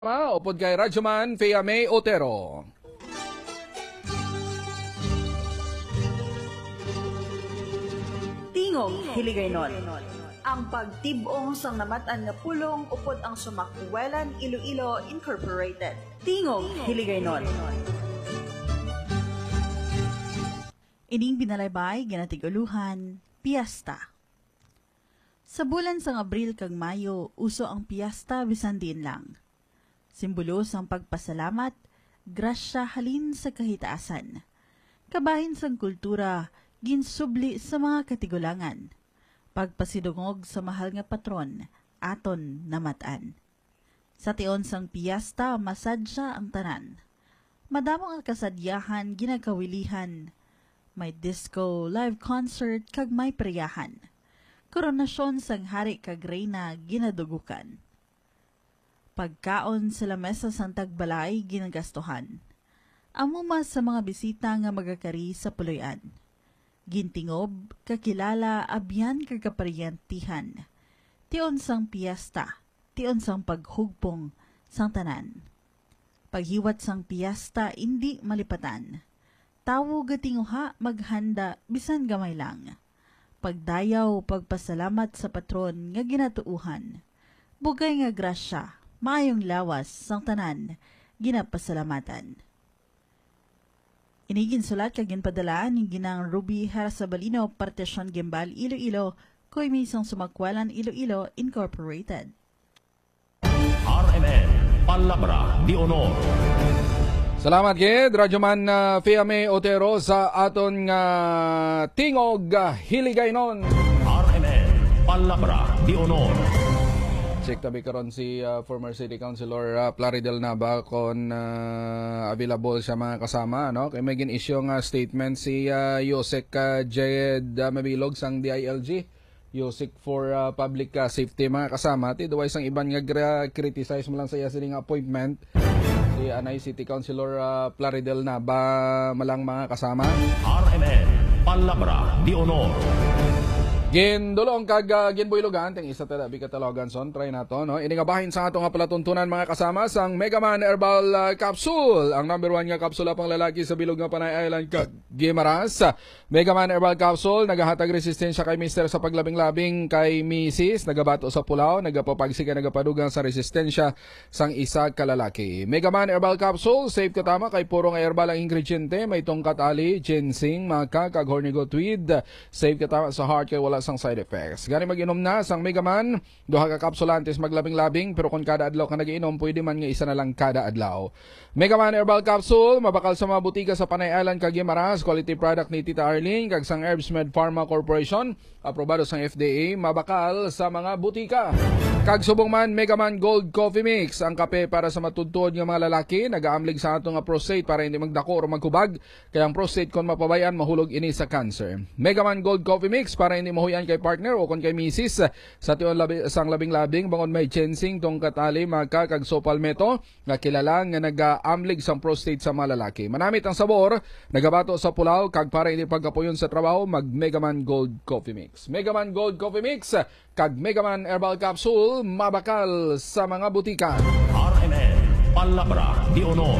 Upod kay Radyoman Fea May Otero. Tingog Hiligaynon. Ang pagtibong sang namatan nga pulong upod ang Sumakwelan Iloilo Incorporated. Tingog Hiligaynon. Ining binalaybay ginatiguluhan, piyesta. Sa bulan sang Abril kag Mayo, uso ang piyesta bisan din lang. Simbolo sang pagpasalamat, grasya halin sa kahitaasan. Kabahin sang kultura, ginsubli sa mga katigulangan. Pagpasidungog sa mahal nga patron, aton namatan. Sa tion sang piyesta, masadya ang tanan. Madamong ang kasadyahan, ginagawilihan. May disco, live concert, kag may priyahan. Koronasyon sang hari kag reyna, ginadugukan. Pagkaon sa lamesa sang tagbalay, ginagastuhan. Amuma sa mga bisita nga magakari sa puloy-an. Gintingob, kakilala, abyan kagapariyantihan. Tion sang piyesta, tion sang paghugpong sang tanan. Paghiwat sang piyesta, hindi malipatan. Tawo gatinguha, maghanda, bisan gamay lang. Pagdayaw, pagpasalamat sa patron nga ginatuuhan. Bugay nga grasya, maayong lawas sang tanan, ginapasalamatan. Inigin sulat kag ginpadalaan ng ginang Ruby Harasabalino, Partesyon Gimbal, Iloilo, koy misang Sumakwelan Iloilo Incorporated. RMN, Palabra di Honor. Salamat gid Radyoman Fea May Otero sa aton nga Tingog Hiligaynon. RMN, Palabra di Honor. Check tabi karon si former City Councilor Plaridel Nava kon available siya mga kasama, no? Kay may gin-issue nga statement si Yosek Jayed Mabilog sang DILG. Yosek for public safety mga kasama. Ti duway sang iban nga criticize mo lang sa iya sining appointment. Si Anay City Councilor Plaridel Nava malang mga kasama. RMN, Palabra di Honor. Gindulong kag ginbuilugan ting isa ta katalogan son try nato, no. Iningabahin sa ato nga palatuntunan mga kasama sang Megaman Herbal Capsule, ang number 1 nga kapsula pang lalaki sa bilog nga Panay Island kag Guimaras. Megaman Herbal Capsule nagahatag resistensya kay mister sa paglabing-labing kay misis, nagabato sa pulaw, nagapapagsika nagapadugang sa resistensya sang isa ka lalaki. Megaman Herbal Capsule safe katama kay puro nga herbal ang ingrediente, may tungkat ali, ginseng, maka kag hornigot weed. Safe katama sa heart kay wala sang side effects. Gani mag-inom na sang Megaman, duha ka kapsula antes maglabing-labing, pero kung kada adlaw ka nagiinom, pwede man nga isa na lang kada adlaw. Megaman Herbal Capsule, mabakal sa mga butika sa Panay Island kag Guimaras, quality product ni Tita Arlene kag sang Herbsmed Pharma Corporation, aprobado sang FDA, mabakal sa mga butika. Kag subong man Megaman Gold Coffee Mix, ang kape para sa matudtod nga mga lalaki, nagaamlig sa ato nga prostate para hindi magdako o magkubag, kaya ang prostate kon mapabayan mahulog ini sa cancer. Megaman Gold Coffee Mix para hindi mahuyan kay partner o kon kay misis sa tion sang labing-labing bangon may ginseng, tongkat ali, maka kag sopalmeto nga kilala nga nagaamlig sang prostate sa mga lalaki. Manamit ang sabor, nagabato sa pulaw kag para hindi pagkapuyon sa trabaho, mag Megaman Gold Coffee Mix. Megaman Gold Coffee Mix kag Megaman Herbal Capsule, mabakal sa mga butika. RMN, Palabra di Honor.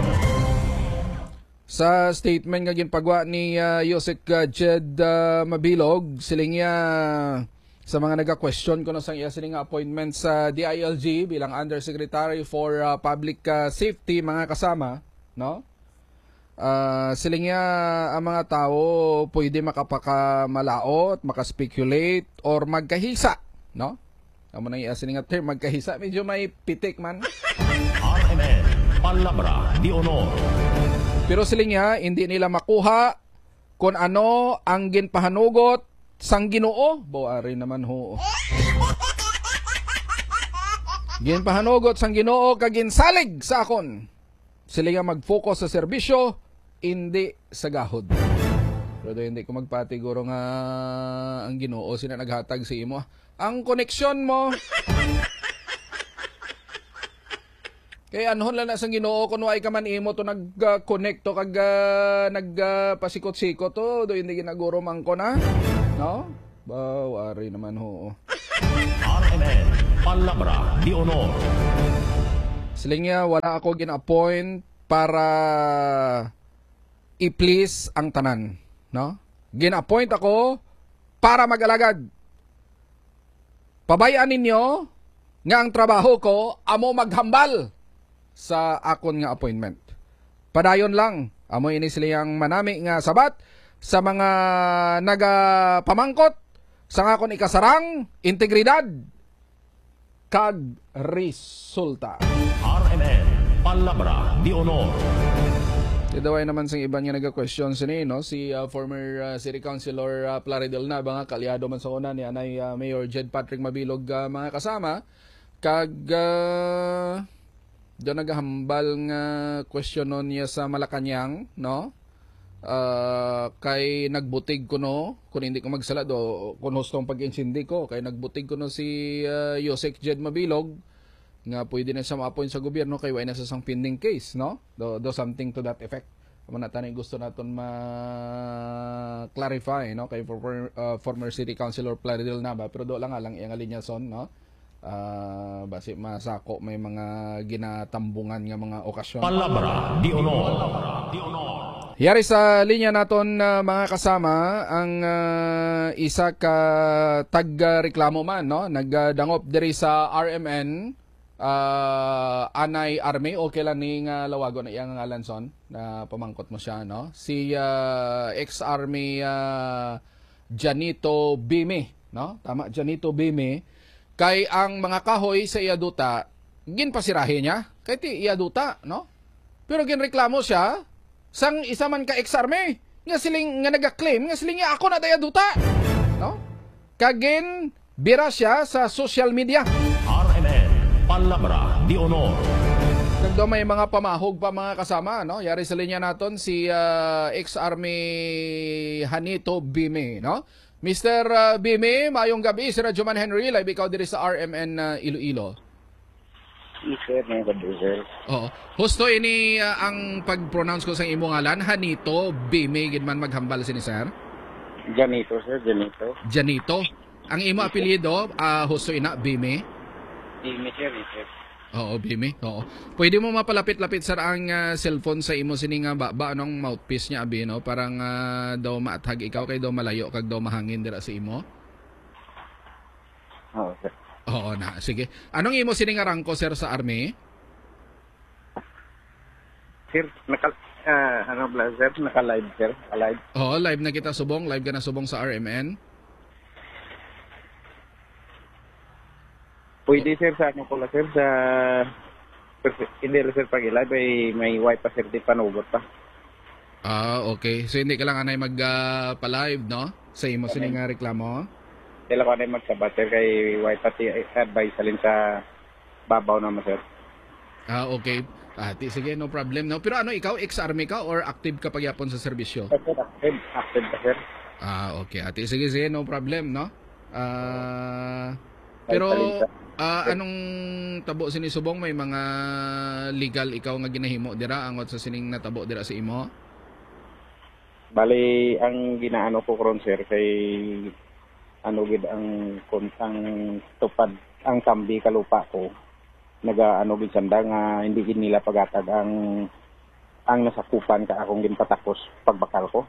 Sa statement nga ginpagwa ni Yosek Jed Mabilog, siling niya sa mga naga-question ko na sang iya siling appointment sa DILG bilang Undersecretary for Public Safety mga kasama, no? Siling niya ang mga tao pwede makapakamalaot, makaspekulate or magkahisa, no? Amo nang iya siling nga term magkahisa, medyo may pitik man. RMN, Palabra di Honor. Pero siling niya, hindi nila makuha kung ano ang ginpahanugot sang Ginoo. Boari naman ho. Ginpahanugot sang Ginoo kag ginsalig sa akon. Sila nga mag-focus sa serbisyo, hindi sa gahod. Pero hindi ko magpatiguro nga ang Ginoo sina naghatag sa imo. Ang koneksyon mo kaya anhon lang na sang Ginoo kuno ay ka man imo to nag-connect to kag nagpasikot-sikot to do hindi ginaguro man ko na, no? Bawari naman ho. RMN, Palabra di Honor. Siling niya, wala ako gin-appoint para i-please ang tanan. No? Gin-appoint ako para mag-alagad. Pabayaan ninyo nga ang trabaho ko amo maghambal sa akon nga appointment. Padayon lang, amo ini siliyang manami nga sabat sa mga nagapamangkot sa akon ikasarang integridad kag resulta. RMN Palabra de Honor. Didaway naman sa iba nga nag-question sini, no? Si former City Councilor Plaridel na nga kalyado man sa una ni anay Mayor Jed Patrick Mabilog mga kasama kag do nagahambal nga questionon niya sa Malacañang, no? Kay nagbutig ko no kung hindi ko magsala do kung hustong pag-insindi ko kay nagbutig ko no si Yosek Jed Mabilog nga pwede na siya ma-appoint sa gobyerno kay way na sa sang pending case, no? Do something to that effect. Amo na tani gusto naton ma-clarify, no? Kay former City Councilor Plaridel Nava pero do lang iyang alinyason, no? Basi masako may mga ginatambungan nga mga okasyon. Palabra de Honor. Yari sa linya naton mga kasama ang isa ka tag-reklamo man, no? Nagdangop diri sa RMN Anay Army, okay lang ni nga lawago na iyang ngalan son na pamangkot mo siya, no? Si ex-army Janito Bime, no? Tama, Janito Bime. Kay ang mga kahoy sa iyaduta ginpasirahe niya kay ti iyaduta, no? Pero ginreklamo siya sang isa man ka ex-army nga siling nga naga-claim nga siling nga ako na iyaduta, no? Kagin bira siya sa social media. RMN Palabra de Honor. Nagdo may mga pamahog pa mga kasama, no? Yari sa linya naton si ex-army Janito Bime, no? Mr. Bime, mayong gabi, si Radyoman Henry, live ikaw diri sa RMN Iloilo. Sir, may gabi, sir. Oo. Husto ini ang pag-pronounce ko sa imong ngalan, Janito Bime, gidman maghambal sini sir? Janito, sir, Janito. Janito. Ang imo apelyido, husto ina Bime? Bime, sir, sir. Oo, Bime. Oo. Pwede mo mapalapit-lapit sir ang cellphone sa imo sini nga ba anong mouthpiece niya abi, no? Parang daw maathag ikaw kay daw malayo kag daw mahangin dira sa imo. Oo, sir. Oo na, sige. Anong imo sini nga rangko sir sa army? Sir, naka-live, sir. Naka-live. Oo, live na kita subong, live ka na subong sa RMN. Pwede, sir, sa ano pala, sir, sa... Hindi, sir, pag-live, may wifi, sir, di panugot pa. Okay. So hindi ka lang anay mag-pa-live, no? Sa imo sini nga reklamo. Dila ko na magsabat, sir, kay wifi advice alin sa babaw naman, sir. Okay. Sige, no problem, no? Pero ano, ikaw, ex-army ka or active ka pagyapon sa serbisyo? Active ka, sir. Okay. Sige, no problem, no? Pero anong tabo sinisubong may mga legal ikaw nga ginahimo dira angot sa sining natabo dira sa imo? Bali, ang ginaano ko karon, sir, kay ano gid ang tupad ang tambi kalupa ko. Naga-ano gid sanda nga hindi gid nila pagatag ang nasakupan ka akong ginpatakos pagbakal ko.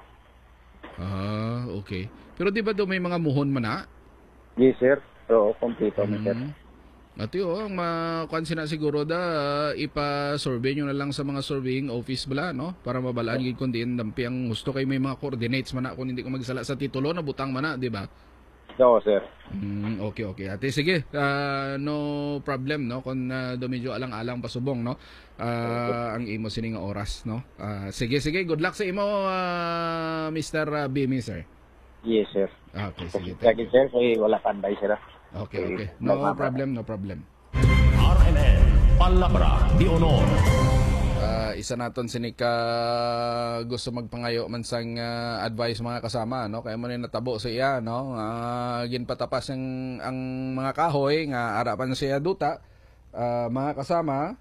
Okay. Pero di ba do may mga muhon man na? Yes, sir. So, kompleto na, sir. Ati ang makuansin na siguro ipa-survey nyo na lang sa mga surveying office bala, no? Para mabalaan gid kun diin dampi ang gusto kay may mga coordinates man na kung hindi ko magsala sa titulo na butang man na, di ba? Oo, sir. Okay. Ate, sige. No problem, no? Kung medyo alang-alang pasubong, no? Ang imo sining oras, no? Sige. Good luck sa imo, Mr. Bimi, sir. Yes, sir. Okay, sige. Sige, sir. Kaya wala pa advice, sir. Okay. No problem. RMN Palabra de Honor. Isa naton sinika gusto magpangayo man sang advice mga kasama, no? Kaya mo ni natabo sa iya, no? Ginpatapas ang mga kahoy nga arapan siya duta, mga kasama,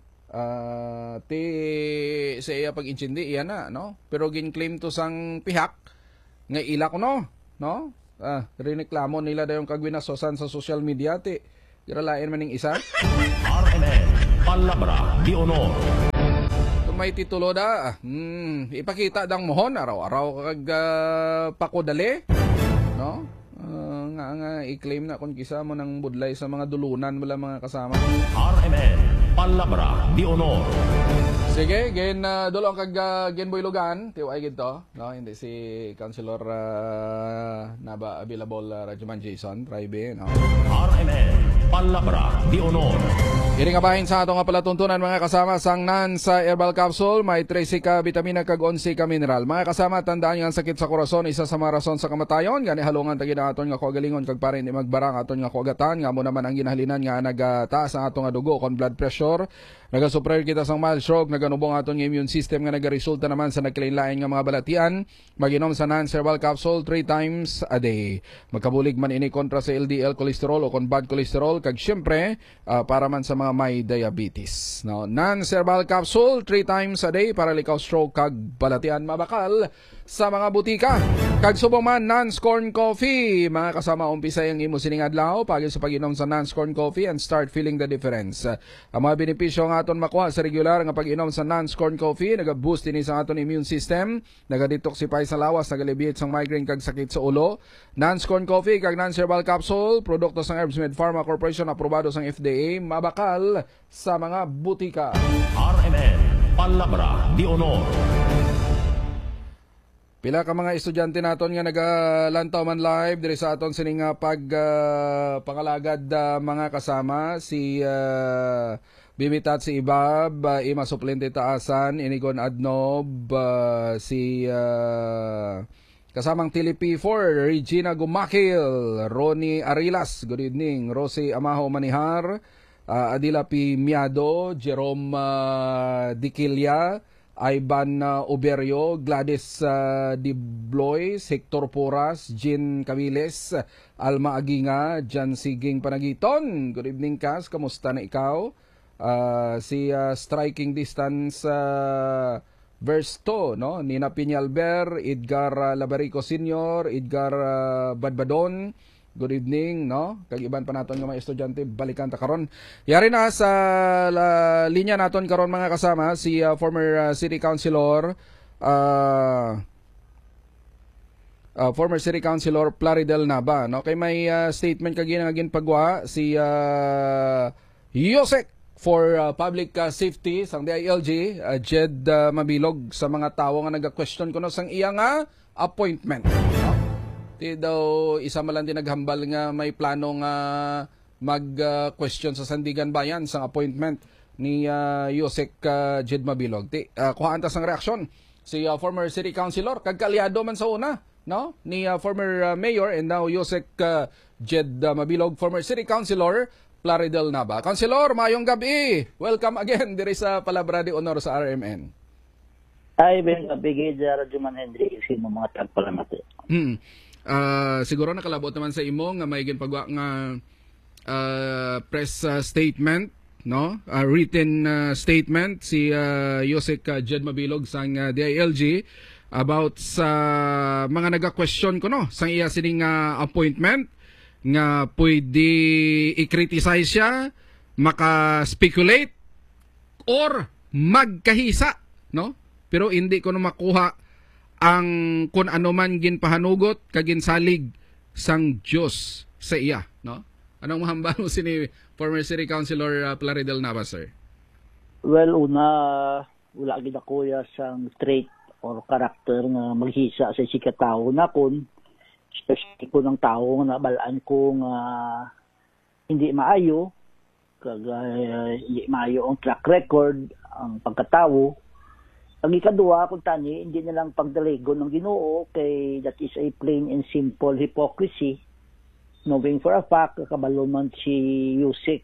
sa iya pag-inchindi iya na, no? Pero gin-claim to sang pihak nga ila ko, no? Rineklamo nila dayon kag winasosan sa social media ti. Giralain man ning isa. RMN Palabra de Honor. Kung may titulo da, ipakita dang mohon araw-araw kag pakodali, no? Nga i-claim na kung kisa mo ng budlay sa mga dulunan wala mga kasama. RMN Palabra de Honor. Sige, dulong kag Genboy Lugan, tiway gito, no? Hindi si Councilor Naba available Rajuman Jason, try be, no? RMN Palabra de Honor. Iringabahin sa atong palatuntunan mga kasama sang nan sa herbal capsule, may 13 ka vitamina kag 11 ka mineral. Mga kasama, tandaan nga ang sakit sa korason isa sa mga rason sa kamatayon, gani halungan tagi na aton nga kagalingon kag para hindi magbarang aton nga kagatan, nga mo naman ang ginahalinan nga nagataas ang atong dugo kon blood pressure, nagasuprer kita sang mild stroke, naganubong aton nga immune system nga nagaresulta naman sa nagkalain-lain nga mga balatian. Maginom sa nan herbal capsule 3 times a day. Magkabulig man ini kontra sa LDL cholesterol o kon bad cholesterol, kag syempre para man sa mga may diabetes, no? Nan herbal capsule 3 times a day para likaw stroke kag balatian mabakal sa mga butika. Kag subong man Nance Corn Coffee, mga kasama, umpisa yung imo sining adlaw pagin sa pag-inom sa Nance Corn Coffee and start feeling the difference. Ang mga benepisyo nga aton makuha sa regular nga pag-inom sa Nance Corn Coffee, naga-boost ini sa aton immune system, naga-detoxify sa lawas, naga-alleviate sa migraine kag sakit sa ulo. Nance Corn Coffee kag Nance Herbal Capsule, produkto sa Herbsmed Pharma Corporation, aprobado sa FDA, mabakal sa mga butika. RMN Palabra de Honor. Pila ka mga estudyante naton nga nagalantaw man live diri sa aton sining pangalagad mga kasama, si Bimitat si Ibab, Ima Suplente Taasan, Inigon Adnob, si kasamang Tili P4, Regina Gumakil, Ronnie Arilas, good evening, Rosie Amaho Manihar, Adila P. Miado, Jerome Diquilla, Ivan Oberio, Gladys Diblois, Hector Poras, Jean Camiles, Alma Aginga, Jan Siging Panagiton. Good evening, Cas. Kamusta na ikaw? Si Striking Distance verse 2, no? Nina Piñalber, Edgar Labarico Sr., Edgar Badbadon. Good evening, no? Kag-iban pa naton nga mga estudyante, balikan ta karon. Yari na sa linya naton karon mga kasama si former City Councilor Plaridel Naba, no? Kay may statement kag ginagin pagwa si Yosek for Public Safety sang DILG, Jed Mabilog, sa mga tawo nga naga-question kuno sang iya nga appointment, no? Di daw isa man lang din naghambal nga may plano nga mag-question sa Sandigan Bayan sa appointment ni Yosek Jed Mabilog. Kuhaan ta sang reaksyon si former City Councilor, kag kalyado man sa una, no? Ni former Mayor and now Yosek Jed Mabilog, former City Councilor Plaridel Naba. Councilor, mayong gabi. Welcome again diri sa Palabra de Honor sa RMN. Ay, ben gabi gyud Rajuman Henry sino mga tagpalamati. Siguro nakalabot naman sa imo nga may ginpagwa nga press statement, no? Written statement si Yosek Jed Mabilog sang DILG about sa mga naga-question ko, no? Sang iya sining appointment nga pwede i-criticize siya, maka-speculate or magkahisa, no? Pero hindi ko na makuha ang kung ano man ginpahanugot kaginsalig sang Diyos sa iya, no? Anong mahambal mo si former City Councilor Plaridel Nava, sir? Well, una, wala gid ako sang trait or karakter nga maghisa sa sikatawo na kun especially ko ng tao nga nabalaan ko nga hindi maayo kag hindi maayo ang track record ang pagkatawo. Ang ikaduha, kung tani, hindi na lang pagdaligon ng Ginoo, kay that is a plain and simple hypocrisy. Knowing for a fact, kabalo man si Yosek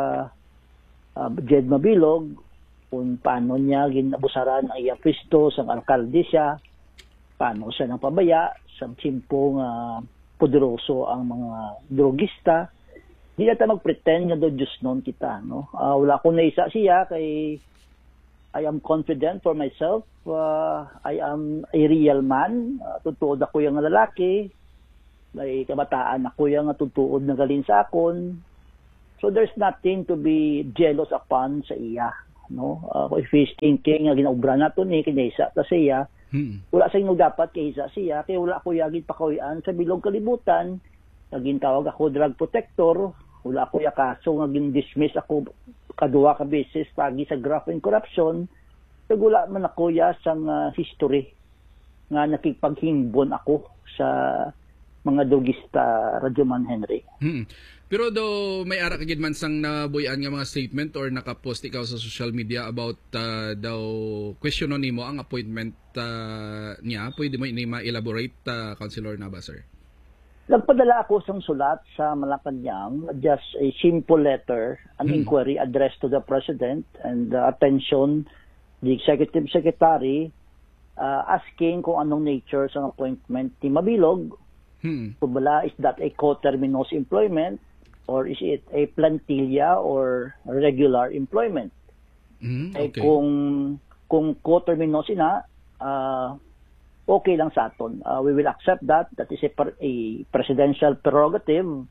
Jed Mabilog, kung paano niya ginabusaran ang iya pwesto sa alkalde siya, paano siya nang pabaya, sa simpong poderoso ang mga drogista. Hindi na tayo mag-pretend nga do Diyos noon kita, no? Wala akong naisa siya, kay I am confident for myself. I am a real man. Tutuod ako yung lalaki. May kabataan ako yung tutuod na galin sa akon. So there's nothing to be jealous upon sa iya. No? If he's thinking, ginaubra na ito ni kinesa ta siya, wala sa inyo dapat kaysa siya, kaya wala ako yagin pakawiyaan sa bilog kalibutan, naging tawag ako drug protector, wala ako kaso, naging dismiss ako kaduwa ka beses pagi sa graft and corruption, wala man ako sang history nga nakipaghimbon ako sa mga dugista Radyoman Henry. Pero do may ara kagid man sang nabuyan nga mga statement or nakapost ikaw sa social media about daw question nimo ang appointment niya, pwede mo ini ma-elaborate Councilor Nava, sir? Nagpadala ako sang sulat sa Malacanang, just a simple letter, an inquiry addressed to the President and attention the Executive Secretary, asking kung anong nature sa appointment ni Mabilog. Kubala, is that a coterminous employment or is it a plantilla or regular employment? Okay. Kung coterminous ina, okay lang sa aton. We will accept that. That is a presidential prerogative.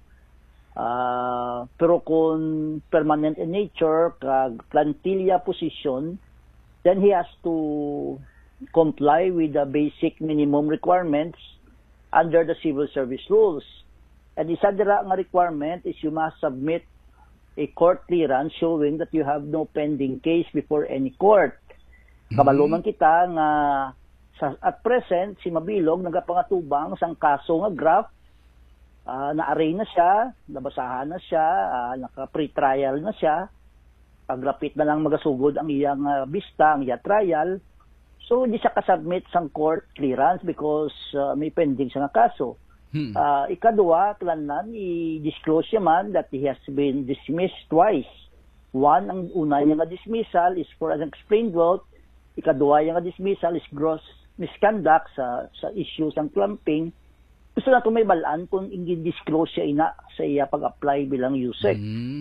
Pero kung permanent in nature, kag plantilla position, then he has to comply with the basic minimum requirements under the civil service rules. And isa dira nga requirement is you must submit a court clearance showing that you have no pending case before any court. Kabaluman kita nga at present si Mabilog nagapangatubang sang kaso nga graft, na-array na siya, nabasahan na siya, naka-pre-trial na siya, paglapit na lang magasugod ang iyang bista, ang iyang trial. So hindi siya kasubmit sang court clearance because may pending siya nga kaso. Ikadua, kailangan i-disclose siya man that he has been dismissed twice. One, ang una niya nga dismissal is for an explained vote. Ikadua yung nga dismissal is gross misconduct sa issues ng clumping. Gusto na ito may balaan kung i-disclose siya ina sa iya pag-apply bilang USEC.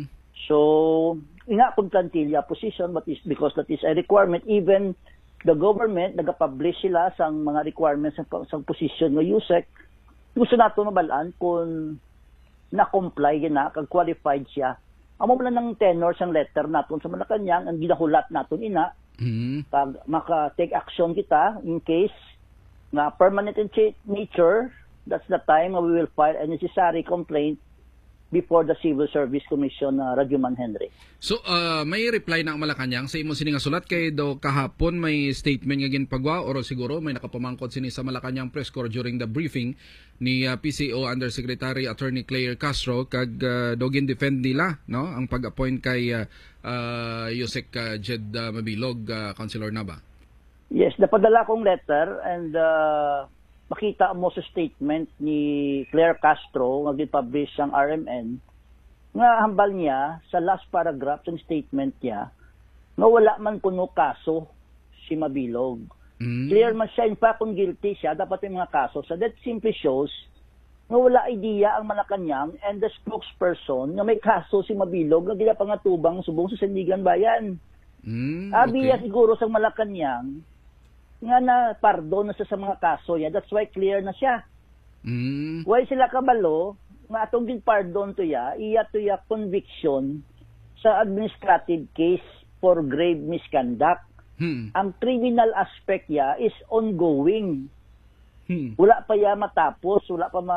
So, ina kung plantilla position, but is because that is a requirement, even the government, nag-publish sila sa mga requirements sa position ng USEC. Gusto nato mabalaan kung na-comply na, kag-qualified siya. Amo man ng tenor sang letter naton sa Malacanang, ang ginahulat naton ina, pag maka-take action kita in case na permanent in nature, that's the time we will file a necessary complaint before the Civil Service Commission, Radyoman Henry. So, may reply na ang Malacanang sa imo sini nga sulat kay do kahapon may statement nga ginpagwa or siguro may nakapamangkot sini sa Malacanang press corps during the briefing ni PCO Undersecretary Attorney Claire Castro kag dogin defend nila no ang pag-appoint kay Yusek Jed Mabilog, Councilor Nava. Yes, napadala kong letter and makita mo sa statement ni Claire Castro nga gipublish ang RMN nga hambal niya sa last paragraph ng statement niya nga wala man kuno kaso si Mabilog. Clear man siya, in fact kung guilty siya dapat yung mga kaso. So that simply shows nga wala idea ang Malacanang and the spokesperson nga may kaso si Mabilog nga ginapangatubang subong sa Sandigan Bayan. Abiya siguro sa Malacanang nga na pardon na sa mga kaso yan. That's why clear na siya. Why sila kabalo nga atong pardon to iya to ya conviction sa administrative case for grave misconduct. Ang criminal aspect ya is ongoing. Wala pa ya matapos, wala pa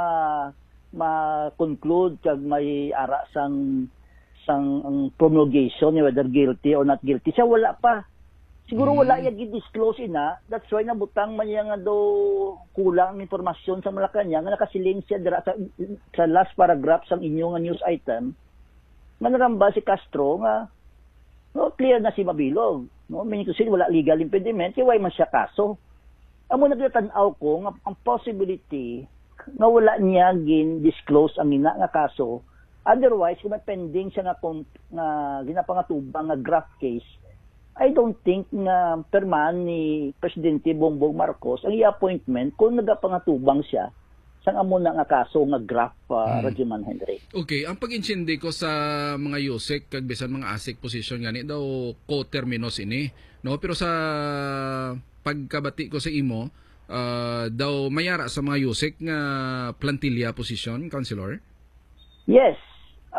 ma-conclude kag may ara sang promulgation whether guilty or not guilty. Siya wala pa. Siguro wala yung i-disclose ina. That's why nabutang man yung kulang informasyon sa Malacanang nga nakasiling siya sa last paragraph sa inyong news item. Manaramba si Castro nga clear na si Mabilog. Meaning to say, wala legal impediment. Kaya why man siya kaso? Amo nagtatanaw ko nga ang possibility nga wala niya gin-disclose ang ina nga kaso. Otherwise, kung may pending siya nga ginapangatubang nga graft case, I don't think na perman ni Presidente Bongbong Marcos ang i-appointment kung nagapangatubang siya sa amo na nga kaso nga graft Radyoman Henry. Okay, ang pag-insindi ko sa mga USEC kag bisan mga ASIC position gani daw co-terminus ini, no? Pero sa pagkabati ko sa imo, daw mayara sa mga USEC nga plantilla position, Councilor? Yes.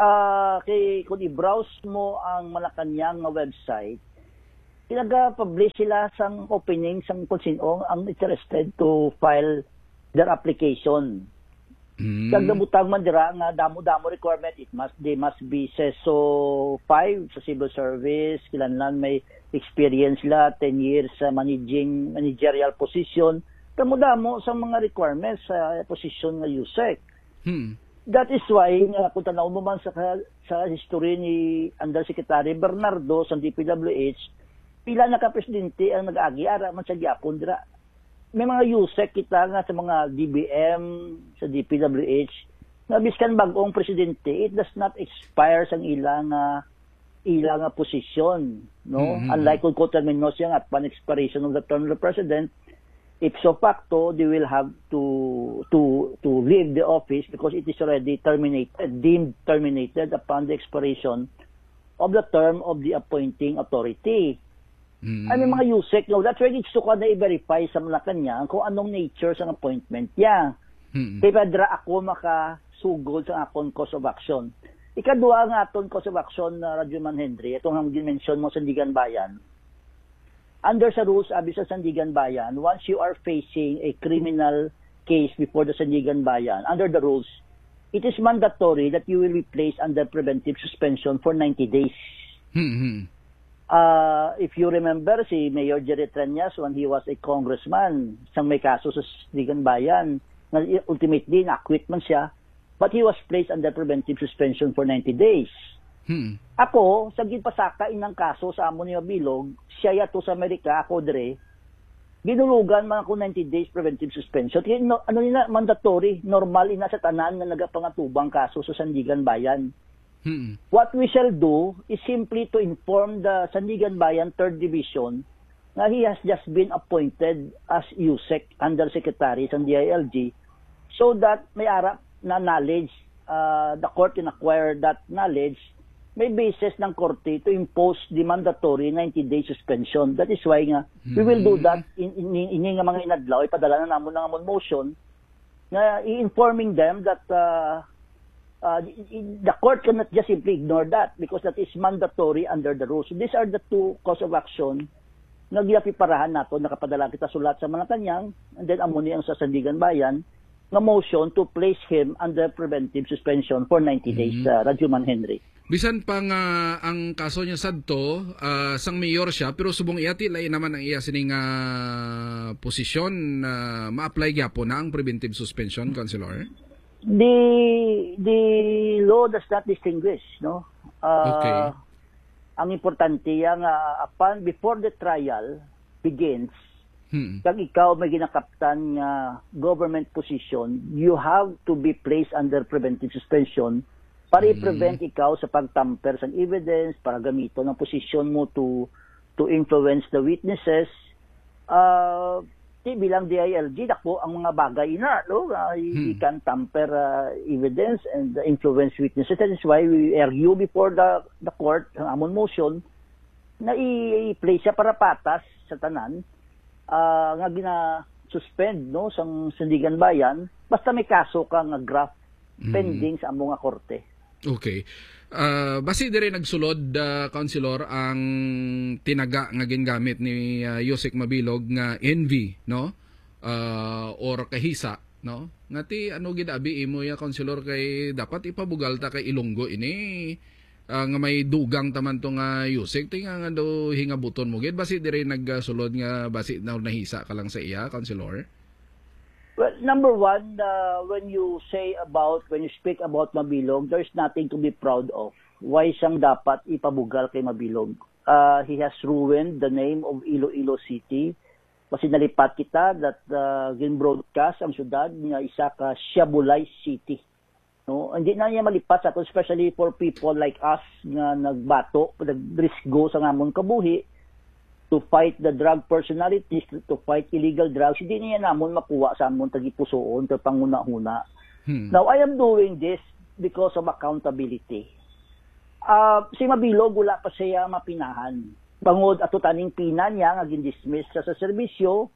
kung i-browse mo ang Malacanang nga website, pinag-publish sila sang opening sang kung sino ang interested to file their application. Kag nabutang man dira nga damo-damo requirement, they must be CESO 5 sa civil service, kinahanglan may experience la 10 years sa managerial position, damo-damo sa mga requirements sa position nga USEC. That is why kung tanaw mo man sa history ni Undersecretary Bernardo sa DPWH, pila na ka-presidente ang nag-agi ara man sa gyapon dira. May mga USEC kita nga sa mga DBM, sa DPWH, na biskan bagong presidente, it does not expire sa ilang posisyon. No? Unlike kung co-terminos yan at pan-expiration of the term of the president, ipso facto, they will have to leave the office because it is already deemed terminated upon the expiration of the term of the appointing authority. Ay, may mga USEC, no? That's why gusto ko na i-verify sa Malacanang kung anong nature sa appointment niya. Kaya dra ako makasugod sa akong cause of action. Ikadua nga aton cause of action na Radyoman Henry, itong ang dimension mo sa Sandigan Bayan. Under sa rules, abi sa Sandigan Bayan, once you are facing a criminal case before the Sandigan Bayan, under the rules, it is mandatory that you will be placed under preventive suspension for 90 days. If you remember, si Mayor Jerry Treñas, when he was a congressman, sang may kaso sa Sandigan Bayan, ultimately, na-acquit man siya, but he was placed under preventive suspension for 90 days. Ako, sa ginpasaka inang kaso sa amon ni Mabilog, siya yato sa Amerika, ako dire, ginulugan man ako 90 days preventive suspension. Kaya, ano nila, mandatory, normal ina sa tanan na nagapangatubang kaso sa Sandigan Bayan. What we shall do is simply to inform the Sandigan Bayan 3rd Division na he has just been appointed as USEC Undersecretary sa DILG so that may arap na knowledge, the court can acquire that knowledge, may basis ng korte to impose the mandatory 90-day suspension. That is why nga, we will do that in nga mga inadlaw, ipadala na namon ng amon motion na i-informing them that the court cannot just simply ignore that because that is mandatory under the rules. So these are the two cause of action na giyapiparahan nato, nakapadala kita sulat sa Malacanang, and then amuni ang sa Sandigan Bayan na motion to place him under preventive suspension for 90 days, Radyoman Henry. Bisan pa nga ang kaso niya sadto, sang mayor siya, pero subong iyati lain naman ang iya sining posisyon na ma-apply gyapon na ang preventive suspension, Councilor? The law does not distinguish, no? Okay. Ang importante yang upon before the trial begins, kag ikaw may ginakaptan nga government position, you have to be placed under preventive suspension para i-prevent ikaw sa pagtamper sa evidence, para gamito ng posisyon mo to influence the witnesses. Bilang DILG, dako ang mga bagay na, no? You can tamper evidence and influence witnesses. That is why we argue before the court, ang amon motion, na i-place siya para patas sa tanan, nga gina-suspend, no, sa Sandigan Bayan, basta may kaso ka nga graft pending sa among nga korte. Okay. Basi dire nagsulod, Councilor, ang tinaga nga gingamit ni Yusek Mabilog nga envy, no? Or kahisa, no? Ngati ano gid abi imo ya, Councilor, kay dapat ipabugal ta kay Ilonggo ini nga may dugang taman to nga Yusek tinga nga do hingabuton mo gid. Basi dire nagsulod nga basi na nahisa ka lang sa iya, Councilor? Well, number one, when you speak about Mabilog, there's nothing to be proud of. Why siyang dapat ipabugal kay Mabilog? He has ruined the name of Iloilo City. Kasi nalipat kita that gin-broadcast ang syudad nga isa ka Shabulay City. No? Hindi na niya malipat sa ato, especially for people like us nga nagbato, nagrisgo sa ngamon kabuhi, to fight the drug personalities, to fight illegal drugs. Hindi niya namon makuha sa amon tagipusoon, to panguna-huna. Now, I am doing this because of accountability. Si Mabilog, wala pa siya mapinahan. Bangod ato taning pina niya, nga gindismiss siya sa serbisyo,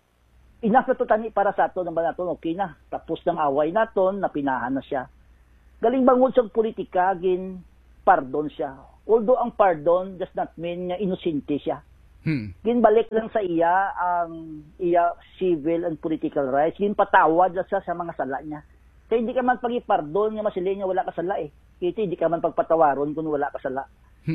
enough na to tani para sa ato, naman nato, okay na. Tapos ng away naton, napinahan na siya. galing bangod sa politika, gin pardon siya. Although ang pardon does not mean nga inosente siya. Ginbalik lang sa iya ang iya civil and political rights. Ginpatawad siya sa mga sala niya. Kaya hindi ka man pag-pardon nga masilin nga wala ka sala eh. Kaya hindi ka man pagpatawaron kung wala ka sala.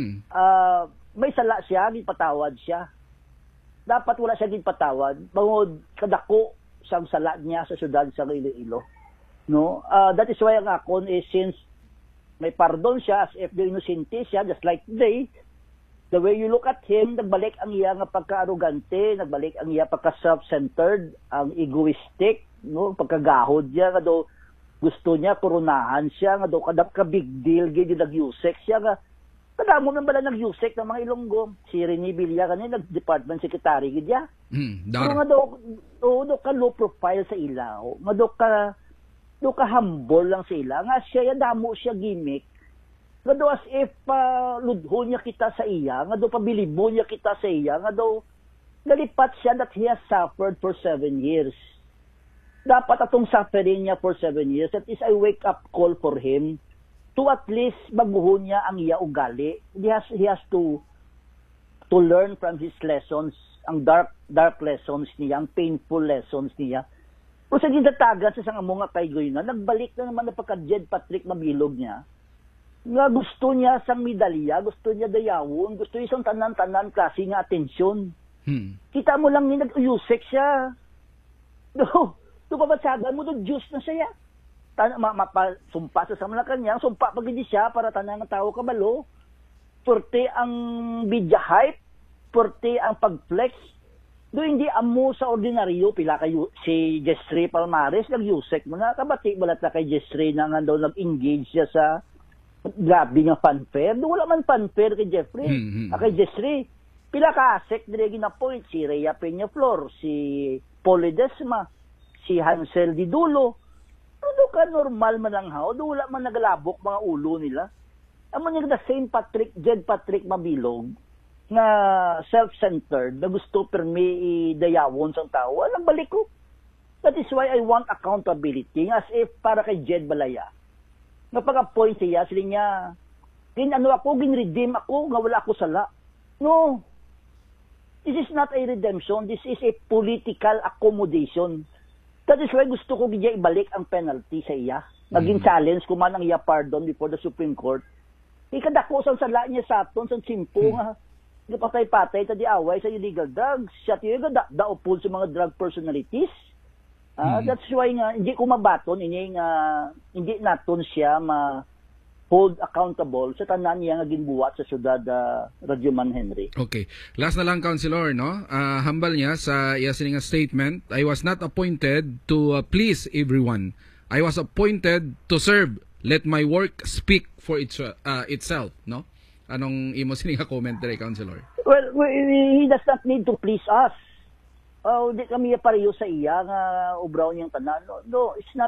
May sala siya, ginpatawad siya. Dapat wala siya ginpatawad. Bangod kadako siyang sala niya sa syudad sa Iloilo. No? That is why ang akon is since may pardon siya as if the innocente siya, just like today, the way you look at him, nagbalik ang iya nga pagka-arrogante, nagbalik ang iya pagka-self-centered, ang egoistic, no? Pagkagahod niya, nga daw gusto niya, koronahan siya, nga daw kadap ka big deal, gaya nag-usek siya, nga kadamo na bala nag-usek ng mga Ilonggo. Si Rene Villa kanina, nag-department secretary, gaya. Pero nga daw ka low profile sa ilaw, nga daw ka humble lang sila. Nga siya, damo siya gimmick. Nga daw as if ludho niya kita sa iya, nga daw pabilibo niya kita sa iya, nga daw nalipat siya that he has suffered for 7 years. Dapat atong suffering niya for 7 years, that is a wake-up call for him to at least baguhon niya ang iya ugali. He has to learn from his lessons, ang dark lessons niya, ang painful lessons niya. Kung sa ginatagan sa isang mga kaygoy na, nagbalik na naman na pagka-Jed Patrick Mabilog niya, nga gusto niya sang medalya, gusto niya dayawon, gusto niya isang tanan-tanan klase nga atensyon. Kita mo lang ni nag-uyusek siya. Do pabatsagan mo, do juice na siya. Sumpa sa Malacanang, sumpa pag hindi siya para tanang tao kabalo. Purte ang media hype, purte ang pag-flex. Do hindi amo sa ordinaryo pila kayo si Jessry Palmares nag-usek mga kabati balat na kay Jessry na nga daw nag-engage siya sa grabe nga fanfare. Do wala man fanfare kay Jeffrey. Kay Jessry pila ka asek dire gina-point si Rhea Peñaflor, si Paul Ledesma, si Hansel Di Dulo. Do ka normal man ang hao, do wala man nagalabok mga ulo nila. Amo niya the same Jed Patrick Mabilog nga self-centered na gusto permi idayawon sa tao, walang balik ko. That is why I want accountability as if para kay Jed Balaya. Nga pag-appoint siya, sila niya, ginredeem ako, nga wala ako sala. No. This is not a redemption, this is a political accommodation. That is why gusto ko gaya ibalik ang penalty sa iya. Naging challenge ko man ang iya pardon before the Supreme Court. Ikadako sa sala niya sa aton, sa simpo nga, patay-patay ta di away sa illegal drugs. Siya tiyo daupol sa mga drug personalities. That's why nga hindi ko mabaton hindi naton siya hold accountable sa tanan niya nga ginbuhat sa syudad Radyo Man Henry. Okay. Last na lang, Councilor, no? Hambal niya sa iya sining statement, I was not appointed to please everyone. I was appointed to serve. Let my work speak for itself, no? Anong imo sining commentary, Councilor? Well, he does not need to please us. Di kami pareho sa iya nga ubraw niyang tanan. No, it's not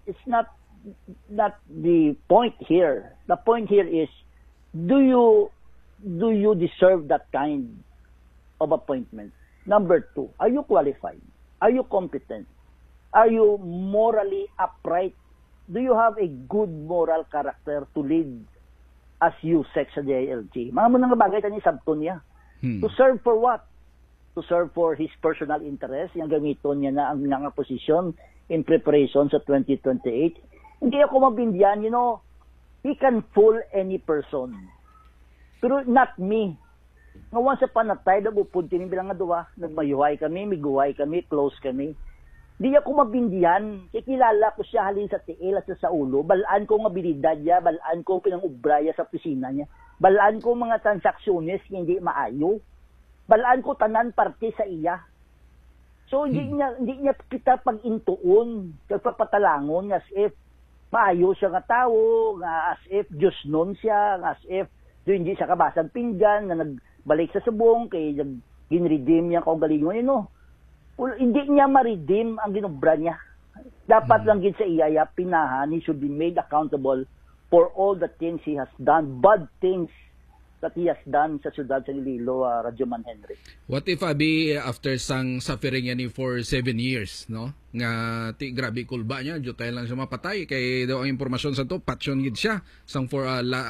the point here. The point here is, do you deserve that kind of appointment? Number 2, are you qualified? Are you competent? Are you morally upright? Do you have a good moral character to lead as USEC sa DILG? Mga mga bagay tani sabton niya. To serve for what? To serve for his personal interest. Yung gamiton niya na ang mga posisyon in preparation sa 2028. Hindi ako mabindihan, he can fool any person. Pero not me. Nga once upon a time, nagupod kami bilang nga duwa. Nagmayuhay kami, miguhay kami, close kami. Di ako mabindihan. Kikilala ko siya halin sa tiil at sa ulo. Balaan ko nga abilidad niya, balaan ko pinangubraya sa opisina niya. Balaan ko mga transaksyonist hindi maayo. Balaan ko tanan parte sa iya. So hindi niya kita pag-intuon, pagpapatalangon as if maayo siya nga tao, nga as if Diyos nun siya, nga as if hindi siya kabasag pinggan, nga nagbalik sa subong, kay ginredeem niya kaugalingon hindi niya ma-redeem ang ginubra niya. Dapat lang gid sa iyaya pinahan, he should be made accountable for all the things he has done, bad things katiyasdan sa siyudad sa Iloilo, Radyoman Henry. What if abi after sang suffering yan for 7 years, no? Nga grabe kulba niya, jutay lang siya mapatay kay daw ang impormasyon sa to patyon gid siya sang for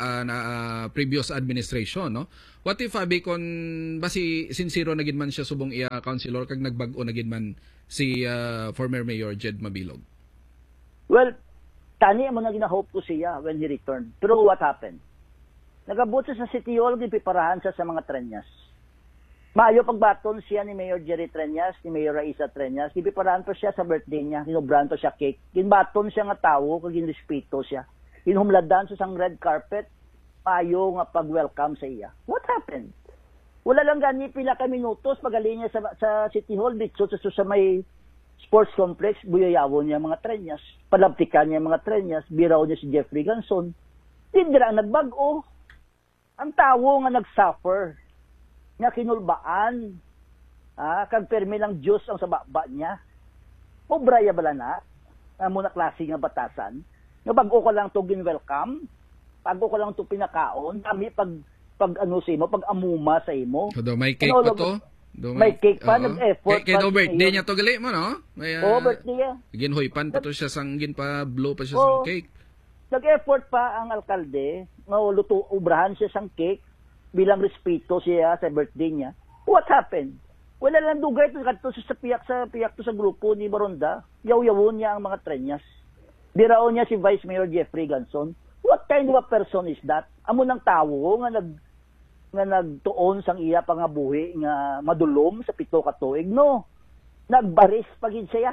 previous administration, no? What if abi kon basi sincero na gid man siya subong iya councilor kag nagbag-o na gid man si former Mayor Jed Mabilog? Well, tani mo na gina-hope ko siya when he returned. Pero what happened? Nagabot siya sa City Hall, gipiparahan siya sa mga Treñas. Maayo pagbaton siya ni Mayor Jerry Treñas, ni Mayor Raisa Treñas, gipiparahan pa siya sa birthday niya, kinubran pa siya cake. Ginbaton siya nga tawo, kag ginrespeto siya. Hinumladan sa sang red carpet, maayo nga pag-welcome sa iya. What happened? Wala lang gani pila ka minutos, pagaling niya sa City Hall, dito sa may sports complex, buyayawon niya mga Treñas, palabtikan niya mga Treñas, biraw niya si Jeffrey Ganson. Tindira ang nagbago. Ang tawo nga nag-suffer, nga kinulbaan, kag permi lang Diyos ang sababa niya. Obraya bala na, muna klase nga batasan, nga bago ko lang to gin-welcome, bago ko lang to pinakaon, kami pag ano sa imo, pag amuma sa imo. So, may cake pa to? May cake pa, nag-effort. Kaya no birthday niya to gali mo, no? May, birthday niya. Ginhoypan pa to siya sanggin pa, blow pa siya sang cake. Nag-effort pa ang alkalde, ubrahan siya sang cake, bilang respeto siya sa birthday niya. What happened? Wala lang dugay to sa piyak to sa grupo ni Baronda. Yaw-yawon niya ang mga Treñas. Biraon niya si Vice Mayor Jeffrey Ganson. What kind of a person is that? Amo ng tawo nga nagtuon sang iya pangabuhi nga madulom sa 7 ka tuig, no? Nagbaris pagid siya.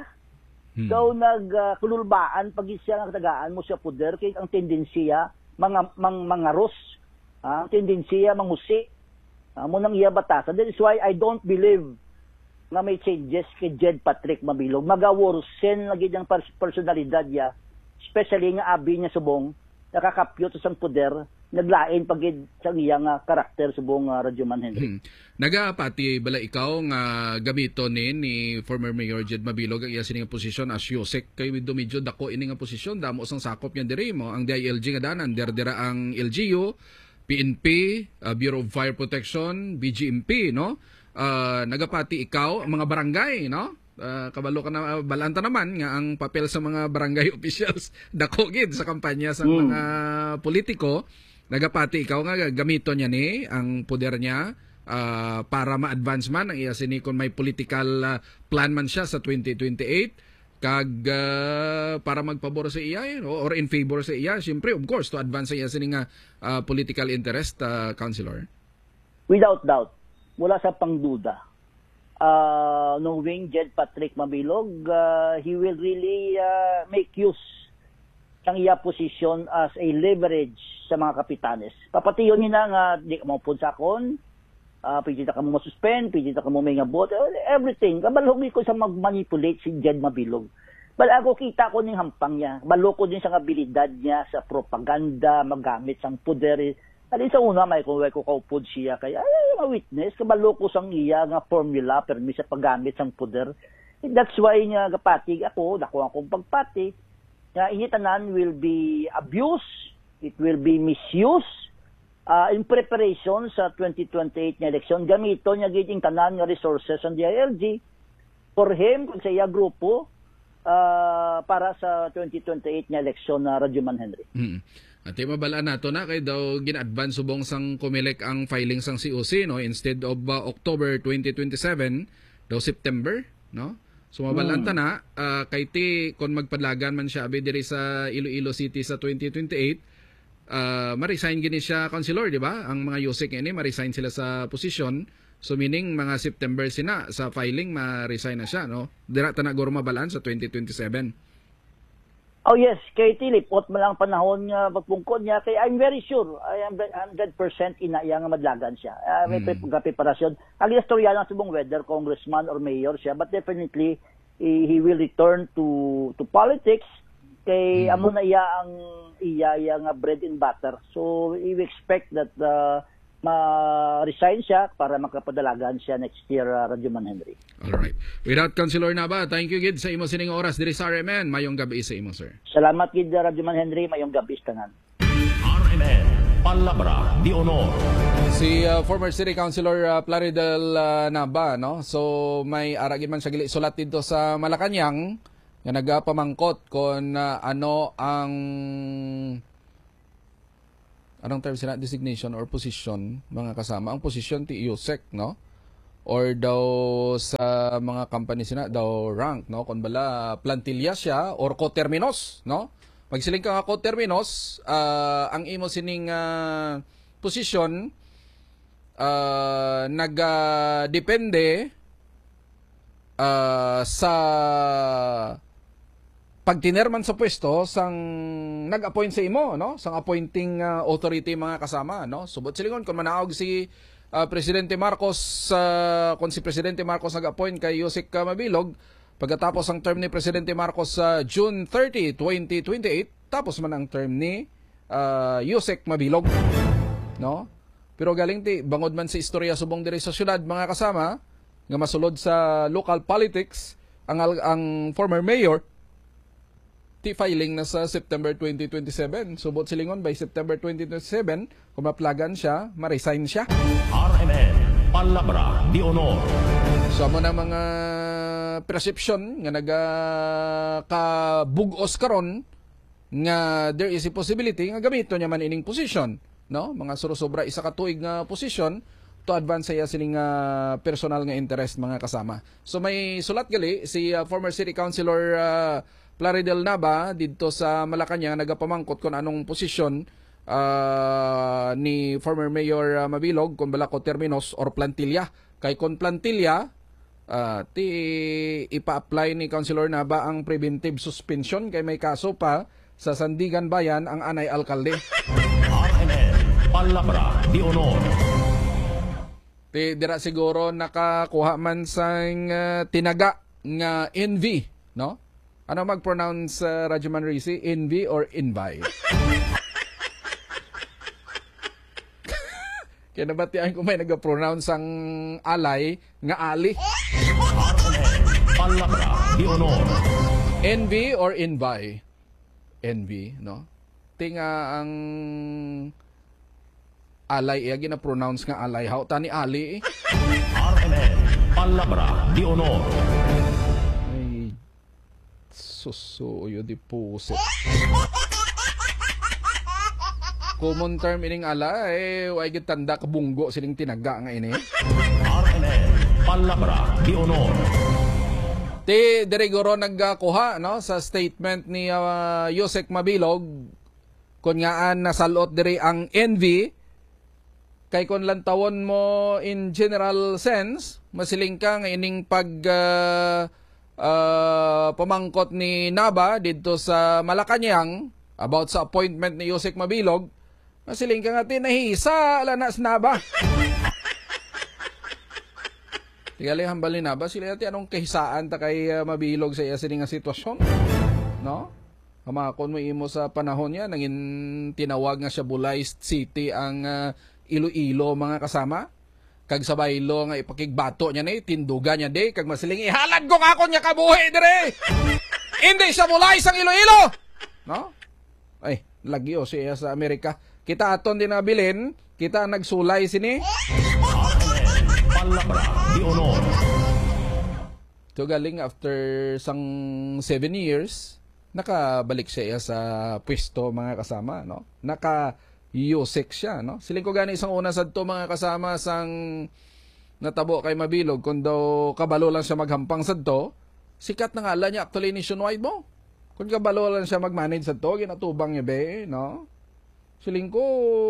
So nagkululbaan pagid siya nga tagaan mo siya poder kay ang tendensiya mangaros, ang tendensiya mangusi. Mo nang iya batasan. That is why I don't believe na may changes kay Jed Patrick Mabilog. Magaworsen lagi ang personalidad niya, especially nga abi niya subong nakakapyot sa poder, naglain pagid sa iyang karakter subong Radyoman Henry. Nagapati bala ikaw nga gamito ni former Mayor Jed Mabilog ang iya sining posisyon as Yusek kay with medyo dako ini nga posisyon damo sang sakop niya diri mo ang DILG nga danan derdera ang LGU, PNP, Bureau of Fire Protection, BGMP, no? Nagapati ikaw ang mga barangay, no? Kabalo ka na balanta naman nga ang papel sa mga barangay officials dako gid sa kampanya sa mga politiko. Nagapati ikaw nga gamito niya ni ang poder niya para ma-advance man ang iya sini kon may political plan man siya sa 2028 kag para magpabor sa iya or in favor sa iya, syempre of course to advance sa iya sini nga political interest, councilor. Without doubt, wala sa pangduda. Knowing Jed Patrick Mabilog, he will really make use ng iya position as a leverage sa mga kapitanes. Papatiyon niya nga di ka maupod sa akon, pwede ka mo masuspend, pwede ka mo may ngabot, everything. Kabalog ko sa mag-manipulate si Jed Mabilog. Bala ako kita ko ning hampang niya. Balo ko din sa abilidad niya sa propaganda, magamit sang poder. Alin sa una, may kung ko kaupod siya, kaya ma-witness, kabalo ko sang iya nga formula, permi sa paggamit sang poder. That's why nga kapati ako, dako akong pagpati, nga initanan will be abused, it will be misused, in preparation sa 2028 na eleksyon. Gamito niya giting tanan nga resources ang DILG for him, kung sa iya grupo, para sa 2028 na eleksyon na Radyoman Henry. At mabalaan nato na kay daw gin-advance subong sang Comelec ang filing sang COC, no, instead of October 2027 daw September, no. So mabalaan ta na kay ti kon magpadlagan man siya abi diri sa Iloilo City sa 2028, ma-resign gini siya councilor, di ba? Ang mga Yusek ini ma-resign sila sa posisyon. So meaning mga September sina sa filing ma-resign na siya, no. Dira ta na guro mabalaan sa 2027. Oh yes, kay tilipot mo lang panahon nga pagpungkod niya, kay I'm very sure, I am 100% inaya nga madlagan siya. May preparasyon. Ang istorya lang subong whether congressman or mayor siya, but definitely he will return to politics kay amo na iya nga bread and butter. So we expect that ma-resign siya para makapadalagan siya next year, Radyoman Henry. Alright. Without Councilor Nava, thank you gid sa imo sining oras diri sa RMN. Mayong gabi sa imo, sir. Salamat gid, Radyoman Henry. Mayong gabi sa tanan. RMN Palabra de Honor. Si former City Councilor Plaridel Naba, no? So may aragin man siya gili sulat dito sa Malacañang nga nagapamangkot kung anong term sila, designation or position, mga kasama. Ang position ti USEC, no? Or daw sa mga company sina daw rank, no? Kung bala plantilla siya or coterminos, no? Magsiling ka nga coterminos, ang imo sining position nagdepende sa pagtinerman sa pwesto sang nag-appoint sa imo, no? Sang appointing authority, mga kasama, no? Subot silingon kung manaog si Presidente Marcos, kung si Presidente Marcos nag-appoint kay Yusek Mabilog, pagkatapos ang term ni Presidente Marcos sa June 30, 2028, tapos man ang term ni Yusek Mabilog, no? Pero galing ti bangod man sa istorya subong diri sa syudad, mga kasama, nga masulod sa local politics ang former mayor filing na sa September 2027. Subot silingon by September 2027, kung maplagan siya, ma-resign siya. RMN Palabra de Honor. So mo na mga perception nga nagakabugos karon nga there is a possibility nga gamito niya man ining position, no? Mga surosobra isa ka tuig nga position to advance saya sining personal nga interest, mga kasama. So may sulat gali si former City Councilor Plaridel Naba dito sa Malacañang, nagapamangkot kung anong posisyon ni former Mayor Mabilog, kung bala coterminos or plantilla. Kay kung plantilla, ipa-apply ni Councilor Naba ang preventive suspension kay may kaso pa sa Sandigan Bayan ang anay alkalde. RMN Palabra de Honor. Dira siguro nakakuha man sang tinaga nga NV, no? Ano mag-pronounce Radyo Manrisi? NV or Invy? Kaya nabatian ko may nag-pronounce ang alay nga ali. Palabra de Honor. NV or Invy? NV, no? Tinga ang alay, gina-pronounce nga alay. How tani ali? RMN Palabra de Honor. Susuyo di puso. Common term ining ala, way gitanda kabunggo siling tinaga nga ini. RMN Palabra de Honor. Ti dirigoro nagkuha, no, sa statement ni Yusek Mabilog kun ngaan nasalot diri ang NV kay kon lantawon mo in general sense, masiling ka nga ining pamangkot ni Naba dito sa Malacañang about sa appointment ni Yusek Mabilog, masiling ka nga tinahisa lanas Naba. Tigali hambal ni Naba, sila natin anong kahisaan ta kay Mabilog sa iya sining nga sitwasyon, no? Kamakon mo imo sa panahon niya, nangin tinawag nga siya Bulay City ang Iloilo, mga kasama. Kag sa baylo nga ipakigbato niya ni tinduga niya de kag masiling ihalad ko ako niya kabuhi dire. Hindi siya Bulay sang Iloilo, no? Ay, lagyo siya sa Amerika. Kita aton din nabilin, kita nagsulay sini. Palabra de Honor. To galing after sang 7 years, nakabalik siya sa pwesto, mga kasama, no? Yusek siya, no? Siling ko gani isang una sadto, mga kasama, sang natabo kay Mabilog kung daw kabalo lang siya maghampang sadto, sikat na ngala niya actually nationwide mo. Kung kabalo lang siya magmanage sadto, ginatubang niya be, no? Siling ko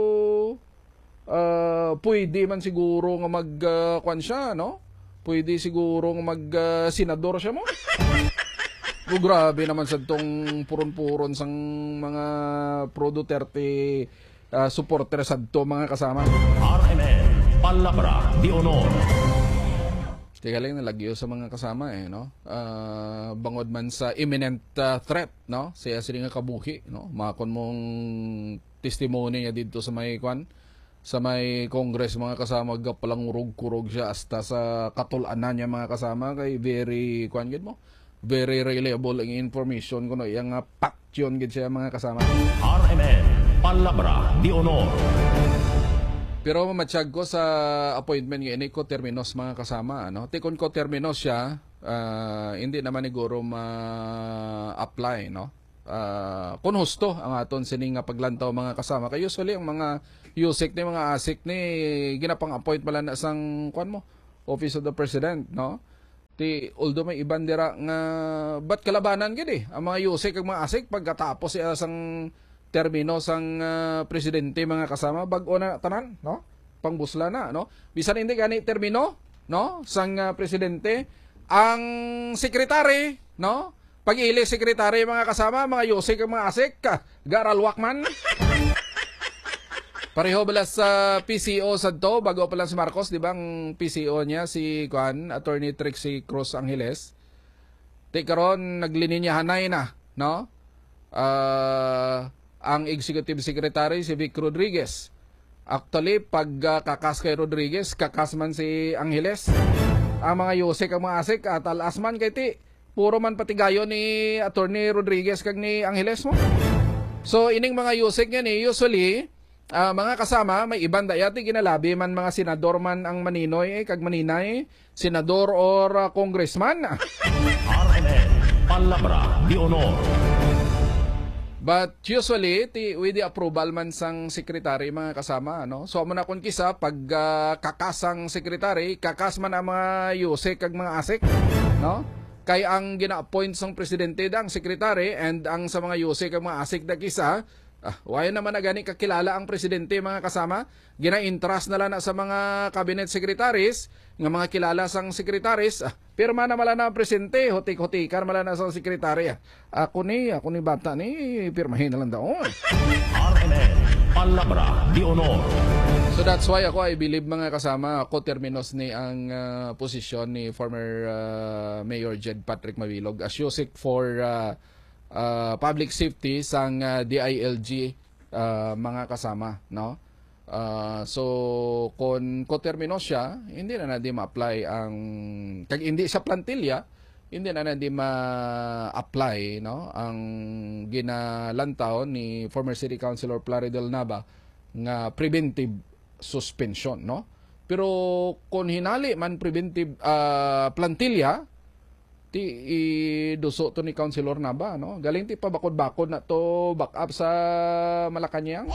pwede man siguro nga magkuan siya, no? Pwede siguro nga senador siya mo. Grabe naman sadtong puron-puron sang mga pro Duterte supporter sadto, mga kasama. RMN Palabra de Honor. Kaya lang nalagyo sa mga kasama, no? Bangod man sa imminent threat, no? Siya sila nga kabuhi, no? Makon mong testimony niya dito sa may kwan, sa may Congress, mga kasama, palang urog-kurog siya hasta sa katulanan niya, mga kasama, kay very kwan gid mo. Very reliable ang information kuno, yang fact yun gid siya, mga kasama. RMN Palabra de Honor. Pero matsyag ko sa appointment ngayon ko terminos mga kasama. Ano? Tikon ko terminos siya, hindi naman siguro ma-apply. No? Kung husto ang aton sining nga paglantaw mga kasama. Kaya usually ang mga USIC ni mga ASIC ni ginapang appoint pala na sang kuan mo, Office of the President. No? Although may iban dira nga ba't kalabanan gini ang mga USIC ang mga ASIC pagkatapos sang termino sang presidente mga kasama bag-o na tanan no pangbusla na no bisan hindi gani termino no sang presidente ang sekretary no pag-ili sekretary mga kasama mga yusik ang mga asik garalwak man pareho bala sa PCO sadto bago pa lang si Marcos di ba ang PCO niya si Juan Attorney Trixie Cruz Angeles di karon naglininyahanay na no ang Executive Secretary si Vic Rodriguez. Actually, pag kakas kay Rodriguez, kakas man si Angeles. Ang mga yusik, ang mga asik, talas man kay ti. Puro man patigayo ni Attorney Rodriguez kag ni Angeles mo. So, ining mga yusik yan usually, mga kasama, may ibang dayati ginalabi man mga senador man ang maninoy, kag maninay, senador or congressman. RMN Palabra de Honor. But usually, with the approval man sang secretary mga kasama, no? So, muna kung kisa, pag kakasang secretary, kakas man ang mga yusik kag mga asik, no? Kaya ang gina-appoint sang presidente dang secretary and ang sa mga yusik kag mga asik na kisa, why naman na gani kakilala ang presidente mga kasama, gina-intras na lang na sa mga cabinet secretaries, nga mga kilala sang secretaries, pirma na mala na ang presidente, hotik-hotikan mala na sang secretary. Ako ni bata ni, pirmahin na lang daw. RMN Palabra de Honor. So that's why ako I believe mga kasama, ako terminos ni ang posisyon ni former Mayor Jed Patrick Mabilog as yusik for public safety sang DILG mga kasama, no? So kung termino siya, hindi na di ma-apply ang kag hindi siya plantilla, hindi na di ma-apply no ang ginalantaw ni former City Councilor Plaridel Nava nga preventive suspension, no? Pero kung hinali man preventive plantilla, ti iduso to ni Councilor Nava, no? Galing ti pabakod-bakod na to back up sa Malacañang.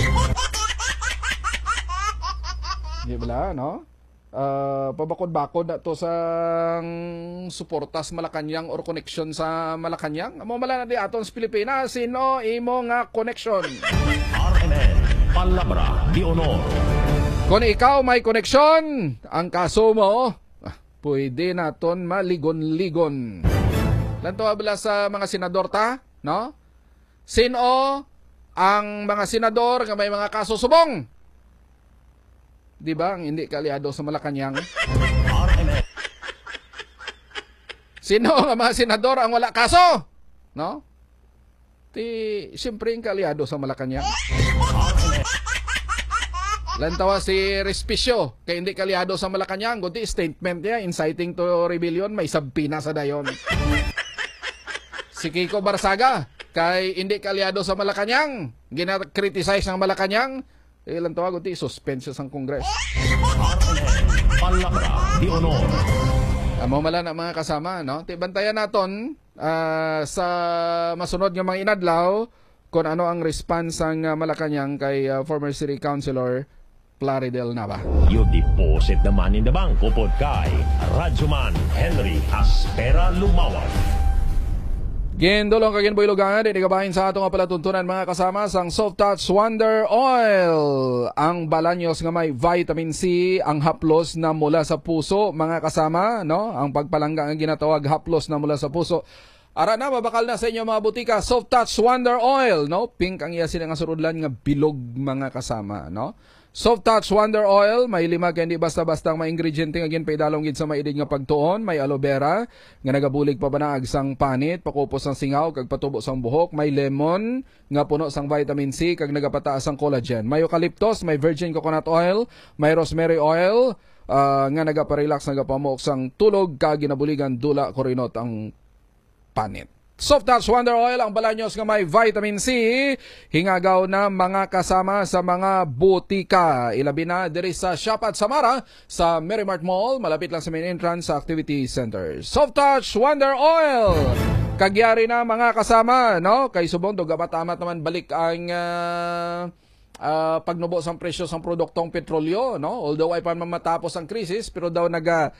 Di ba, no? Pabakod-bakod na to sa suportas Malacañang or connection sa Malacañang. Amo mala na di aton sa Pilipinas, sino imo nga connection? RMN Palabra de Honor. Kung ikaw may connection, ang kaso mo, pwede naton maligon-ligon. Lanto abla sa mga senador ta, no? Sino ang mga senador nga may mga kaso subong? Di ba? Ang hindi kaaliado sa Malacañang. Sino ang mga senador ang wala kaso? No? Siyempre ang kaaliado sa Malacañang. Lantawa si Respicio, kay hindi kaaliado sa Malacañang, kundi statement niya, inciting to rebellion, may sabpina sa dayon. Si Kiko Barsaga, kay hindi kaaliado sa Malacañang, gina-criticize ng Malacañang, ilang tawag iti suspension sang Kongres. Palabra de Honor. Amo mala na mga kasama, no? Bantayan naton sa masunod nga mga inadlaw kung ano ang response sang Malacañang kay former City Councilor Plaridel Nava. You deposit the money in the bank upod kay Radyoman Henry Aspera Lumawag. Gendolong kagin boy lugangan, di kabahin sa atong palatuntunan mga kasama sang Soft Touch Wonder Oil. Ang balanyos nga may vitamin C, ang haplos na mula sa puso mga kasama, no? Ang pagpalangga ang ginatawag haplos na mula sa puso. Ara na, mabakal na sa inyo mga butika, Soft Touch Wonder Oil, no? Pink ang iya sila nga surudlan nga bilog mga kasama, no? Soft Touch Wonder Oil, may 5 hindi basta-basta ang mga ingrediente nga ginpaidalong gid sa maidig nga pagtuon, may aloe vera nga nagabulig pa banaag sang panit, pakupos sang singaw kag patubo sang buhok, may lemon nga puno sang vitamin C kag nagapataas sang collagen, may eucalyptus, may virgin coconut oil, may rosemary oil nga nagapa-relax nagapamuok sang tulog kag ginabuligan dula korinot ang panit. Soft Touch Wonder Oil, ang balanyos nga may vitamin C, hingagaw na mga kasama sa mga butika. Ilabi na diri sa Shop at Samara sa Merrimart Mall, malapit lang sa main entrance sa Activity Center. Soft Touch Wonder Oil. Kagyari na mga kasama, no? Kay subong dogamat-amat naman balik ang pagnubo sa presyo sa produktong petrolyo, no? Although ay pa matapos ang krisis, pero daw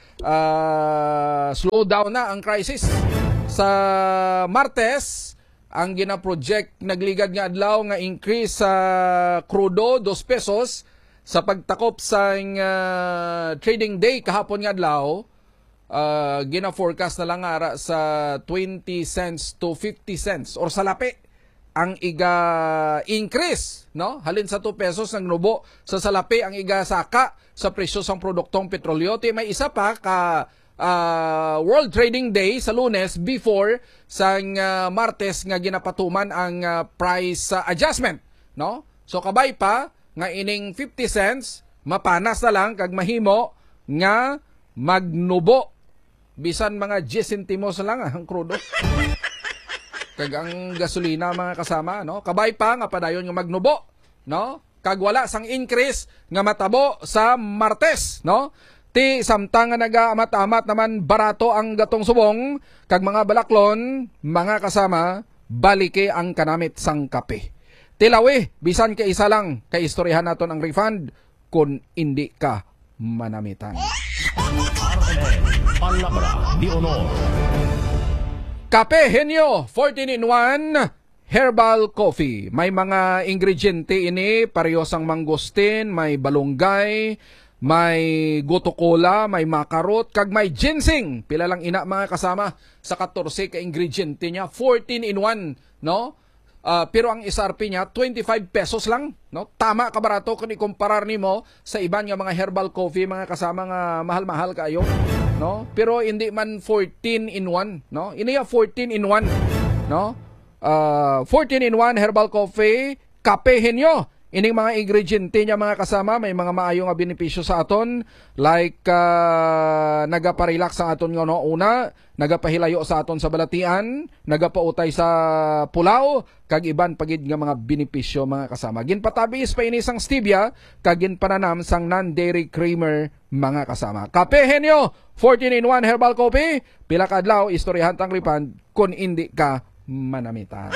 slow down na ang crisis. Sa Martes, ang gina-project nagligad nga adlaw nga increase sa crudo 2 pesos sa pagtakop sa trading day kahapon nga adlaw. Gina-forecast na lang ara sa 20 cents to 50 cents or sa lapi ang iga-increase, no? Halin sa 2 pesos ang nubo sa salapi ang iga-saka sa presyo sa produktong petrolyo. May isa pa ka World Trading Day sa Lunes before sa Martes nga ginapatuman ang price adjustment, no? So kabay pa nga ining 50 cents mapanas na lang kag mahimo nga magnubo bisan mga 10 centimos lang ang krudo. Kag ang gasolina mga kasama, no? Kabay pa nga padayon nga magnubo, no? Kag wala sang increase nga matabo sa Martes, no? Ti samtang nga nagaamat-amat naman barato ang gatong subong kag mga balaklon, mga kasama, balike ang kanamit sang kape. Tilawi, bisan ka isa lang, kay istoryahan naton ang refund kung hindi ka manamitan. Palabra di Honor. Kape Henyo 14-in-1 Herbal Coffee. May mga ingrediente ini, parehosang mangosteen, may balunggay, may goto cola, may makarot, kag may ginseng. Pila lang ina mga kasama sa 14 ka ingrediente niya, 14-in-1, no? Pero ang SRP niya 25 pesos lang, no? Tama ka barato kung ikumparar nimo sa iban nga mga herbal coffee mga kasama nga mahal-mahal kaayo, no? Pero hindi man 14-in-1, no? Iniya 14-in-1, no? 14-in-1 herbal coffee, Kape Henyo. Ining mga ingrediente niya mga kasama, may mga maayo nga benepisyo sa aton, like nagaparelax ang aton nga no, una, nagapahilayo sa aton sa balatian, nagapautay sa pulaw, kag iban pagid nga mga benepisyo mga kasama. Ginpatabis pa ini sang stevia, kag ginpananam sang non-dairy creamer mga kasama. Kape Henyo 14-in-1 herbal coffee, pila ka adlaw istoryahan tang lipan kun hindi ka manamitan.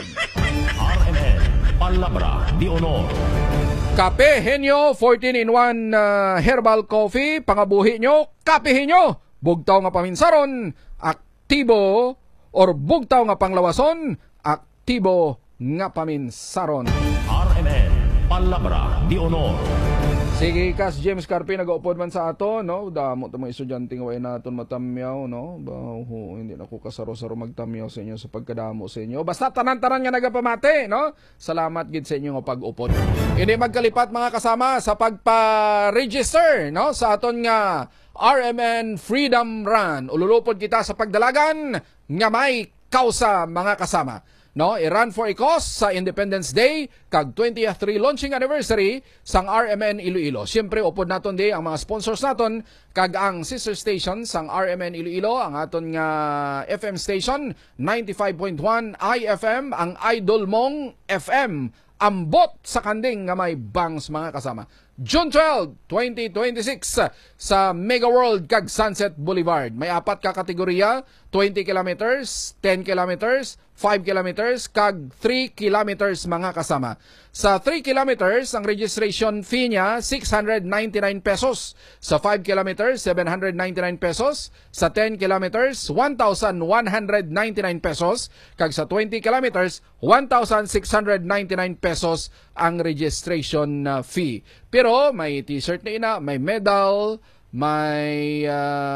RMN Palabra di Honor. Kape Henyo 14-in-1 herbal coffee, pangabuhi nyo, kapehin nyo. Bugtaw nga paminsaron, aktibo, or bugtaw nga panglawason, aktibo nga paminsaron. RMN Palabra di Honor. Sige, Kas James Carpe nagaupod man sa ato, no? Damo ta mga estudyante nga way naton matamyaw, no? Hindi na ko kasaro-saro magtamyaw sa inyo sa pagkadamo sa inyo. Basta tanan-tanan nga nagapamate, no? Salamat gid sa inyo nga pag-upod. Ini magkalipat mga kasama sa pagpa-register, no? Sa aton nga RMN Freedom Run. Ululupod kita sa pagdalagan nga may kausa mga kasama. No, i-run for a cause sa Independence Day kag 20th launching anniversary sang RMN Iloilo. Siyempre upod naton di ang mga sponsors naton kag ang sister station sang RMN Iloilo, ang aton nga FM station 95.1 IFM, ang Idol Mong FM. Ambot sa kanding nga may bangs mga kasama. June 12, 2026 sa Mega World kag Sunset Boulevard. May 4 ka kategorya, 20 kilometers, 10 kilometers, 5 kilometers, kag 3 kilometers mga kasama. Sa 3 kilometers, ang registration fee niya 699 pesos. Sa 5 kilometers, 799 pesos. Sa 10 kilometers, 1,199 pesos. Kag sa 20 kilometers, 1,699 pesos ang registration fee. Pero may t-shirt na ina, may medal, may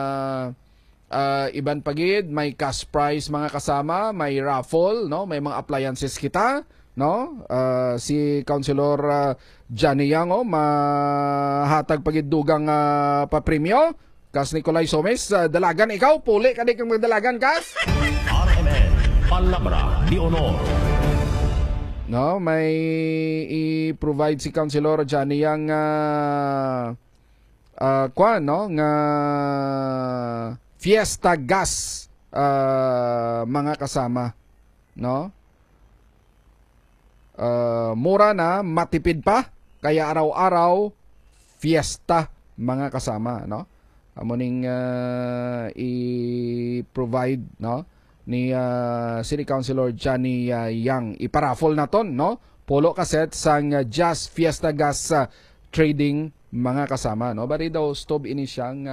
iban pagid, may cash prize mga kasama, may raffle, no? May mga appliances kita, no? Si Councilor Johnny Yang mahatag pagid dugang papremyo. Kas Nicolay Somes, dalagan ikaw, puli ka di kang magdalagan kas. RMN Palabra di Honor. No, may i-provide si Councilor Johnny Yang nga Fiesta Gas mga kasama. no? Mura na, matipid pa, kaya araw-araw fiesta mga kasama, no? Amuning i-provide, no, ni City Councilor Johnny Yang. Iparaffle na ton, no? Polo cassette sang Jazz Fiesta Gas Trading mga kasama, no? Bari daw stove ini siyang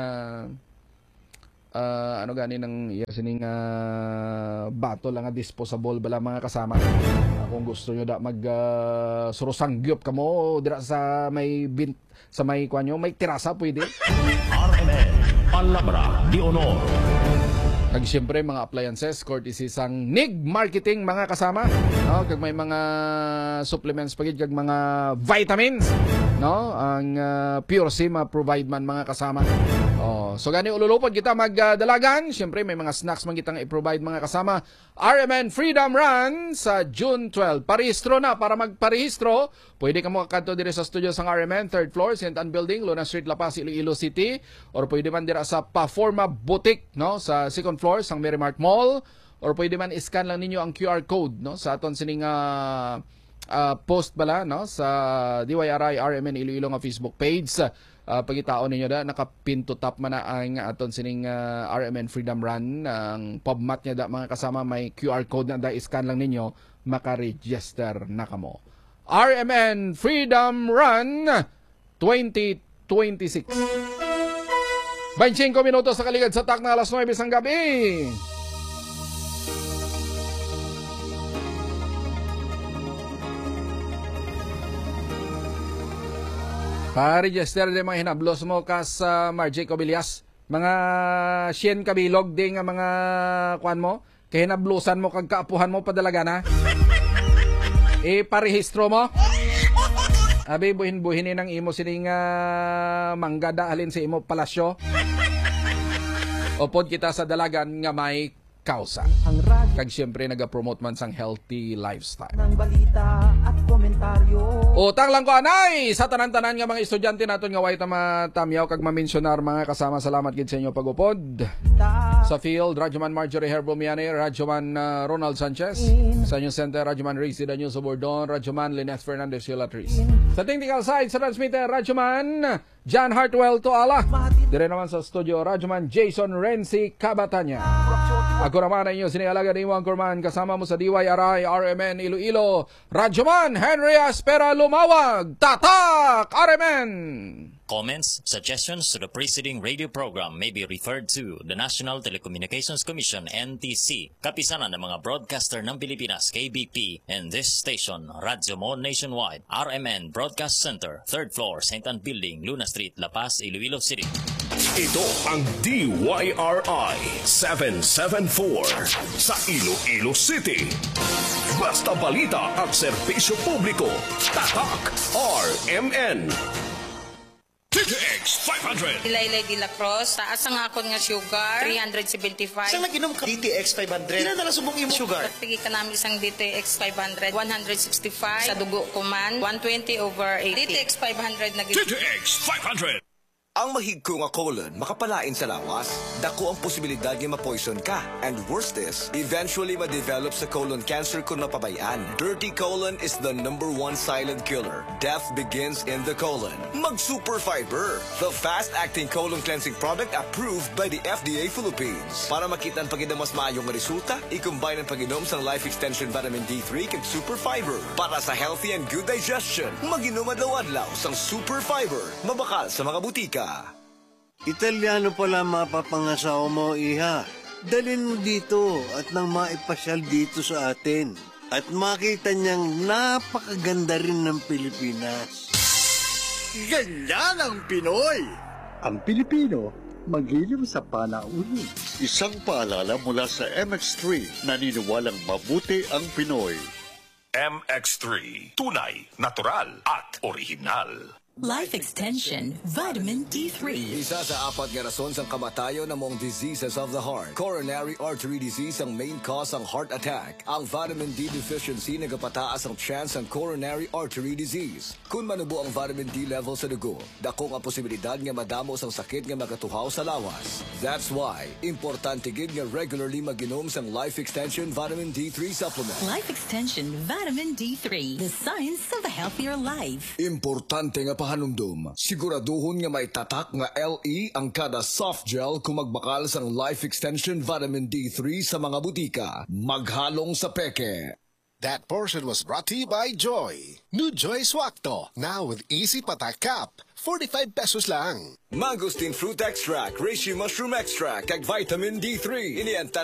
ano gani ng sining bato lang disposable bala mga kasama. Kung gusto nyo da mag surusangyop kamo dira sa may sa may kwanyo, may terasa pwede. RMN Palabra de Honor. Kag siyempre mga appliances courtesy sang NIG Marketing mga kasama, no? Kag may mga supplements pagid kag mga vitamins, no? Ang Pure C provide man mga kasama. So gani ululupod kita magdalagan. Siyempre may mga snacks man kitang i-provide mga kasama. RMN Freedom Run sa June 12. Parehistro na. Para magparehistro, pwede ka mo kakanto dire sa studio sang RMN, 3rd floor, St. Anne Building, Luna Street, La Paz, Iloilo City. Or pwede man dira sa Paforma Boutique, no? Sa 2nd floor sang Merrimart Mall. Or pwede man iscan lang ninyo ang QR code, no? Sa aton sining post bala, no? Sa DYRI RMN Iloilo nga Facebook page. Pagitaon ninyo da, nakapinto top man na ang aton sining RMN Freedom Run. Ang PubMat niya da mga kasama, may QR code na da, iscan lang ninyo, makaregister na kamo. RMN Freedom Run 2026. 25 minutos sa kaligid sa tak na alas 9 sang gabi. Pa-register din mga hinablos mo kas Marjay Cobillas. Mga 100 kabilog din nga mga kwan mo. Kaya hinablusan mo kag kaapuhan mo padalaga na. Parehistro mo. Abi buhin-buhinin ng imo sining manggada halin sa imo palasyo. Upod kita sa dalagan nga may kausa. Kag siyempre nagapromote man sang healthy lifestyle. Ng balita at komentaryo. Utang lang ko anay sa tanan-tanan nga mga estudyante naton nga way ta matamyaw kag ma-mentionar mga kasama. Salamat gid sa inyo pag-upod. Sa field, Radyoman Marjorie Herbomiane, Radyoman Ronald Sanchez. Sa inyong center, Radyoman Rizzi Danyo Sobordon, Radyoman Lineth Fernandez Yulatriz. Sa technical side, sa transmitter, Radyoman John Hartwell Toala. Dire naman sa studio, Radyoman Jason Renzi Cabatanya. Ako naman ay inyo sinialaga ni Juan Corman, kasama mo sa DYRI RMN Iloilo, Radyoman Henry Aspera Lumawag, Tatak RMN! Comments, suggestions to the preceding radio program may be referred to the National Telecommunications Commission, NTC, kapisanan ng mga broadcaster ng Pilipinas, KBP, and this station, Radyo Mo Nationwide, RMN Broadcast Center, 3rd floor, St. Anne Building, Luna Street, La Paz, Iloilo City. Ito ang DYRI 774 sa Iloilo City. Basta balita at serbisyo publiko. Tatak RMN. DTX 500. Ilaylay de la Cruz, taas ang akon nga sugar, 375. Saan nag-inom ka? DTX 500. Ilan na lang subong yung sugar? Pagpigi ka namin isang DTX 500, 165. Sa dugo ko man, 120/80. DTX 500 na DTX 500. Ang mahigko nga colon makapalain sa lawas. Dako ang posibilidad nga ma-poison ka. And worst is, eventually ma-develop sa colon cancer kung mapabayaan. Dirty colon is the #1 silent killer. Death begins in the colon. Mag-Super Fiber, the fast-acting colon cleansing product approved by the FDA Philippines. Para makita ang pag-inom mas maayong resulta, i-combine ang pag-inom sa Life Extension Vitamin D3 kag Super Fiber. Para sa healthy and good digestion, mag-inom adlaw-adlaw sang Super Fiber. Mabakal sa mga butika. Italiano pala mapapangasawa mo, Iha. Dalhin mo dito at nang maipasyal dito sa atin. At makita niyang napakaganda rin ng Pilipinas. Ganyan ang Pinoy! Ang Pilipino, magiliw sa panaunin. Isang paalala mula sa MX3, naniniwalang mabuti ang Pinoy. MX3, tunay, natural at original. Life Extension Vitamin D3. Isa sa 4 nga rason sang kamatayon ng mga diseases of the heart. Coronary artery disease ang main cause ng heart attack. Ang vitamin D deficiency nagapataas ang chance ng coronary artery disease. Kung manubo ang vitamin D level sa dugo, dako ang posibilidad nga madamo sang sakit nga magatuhaw sa lawas. That's why, importante gid nga regularly mag-inom sang Life Extension Vitamin D3 supplement. Life Extension Vitamin D3. The science of a healthier life. Importante nga pahanumdum. Siguraduhon nga may tatak nga LE ang kada soft gel kung magbakal sang Life Extension Vitamin D3 sa mga butika. Maghalong sa peke. That portion was brought to you by Joy. New Joy Swakto, now with Easy Patak Cup. 45 pesos lang. Mangosteen Fruit Extract, Reishi Mushroom Extract, kag Vitamin D3. Inianta